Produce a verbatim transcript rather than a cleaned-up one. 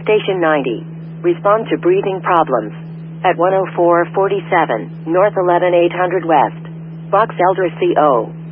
Station ninety. Respond to breathing problems. At one oh four forty-seven, North eleven eight hundred West. Box Elder C O